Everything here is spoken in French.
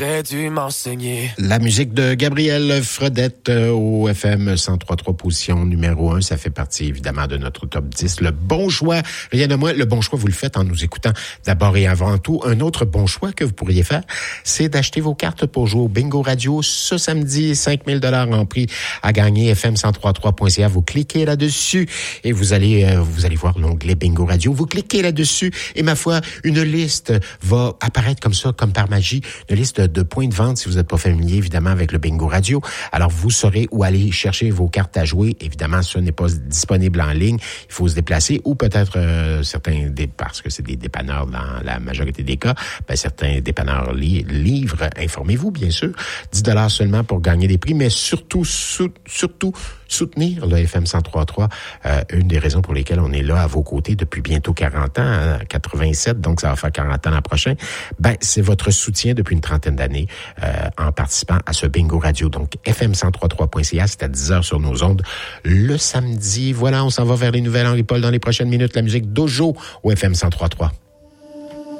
T'aurais dû m'enseigner. La musique de Gabriel Fredette au FM 103.3, position numéro 1. Ça fait partie, évidemment, de notre top 10. Le bon choix, rien de moins, le bon choix, vous le faites en nous écoutant d'abord et avant tout. Un autre bon choix que vous pourriez faire, c'est d'acheter vos cartes pour jouer au Bingo Radio ce samedi. 5 000 $ en prix à gagner. FM1033.ca. Vous cliquez là-dessus et vous allez voir l'onglet Bingo Radio. Vous cliquez là-dessus et ma foi, une liste va apparaître comme ça, comme par magie. Une liste de points de vente si vous n'êtes pas familier, évidemment, avec le Bingo Radio. Alors, vous saurez où aller chercher vos cartes à jouer. Évidemment, ce n'est pas disponible en ligne. Il faut se déplacer ou peut-être parce que c'est des dépanneurs dans la majorité des cas, certains dépanneurs livrent. Informez-vous, bien sûr. 10 $ seulement pour gagner des prix, mais surtout soutenir le FM 103.3. Une des raisons pour lesquelles on est là à vos côtés depuis bientôt 40 ans, 87, donc ça va faire 40 ans l'an prochain. C'est votre soutien depuis une trentaine d'années en participant à ce Bingo Radio. Donc, FM1033.ca, c'est à 10h sur nos ondes le samedi. Voilà, on s'en va vers les nouvelles Henri-Paul dans les prochaines minutes. La musique d'Ojo au FM 103.3.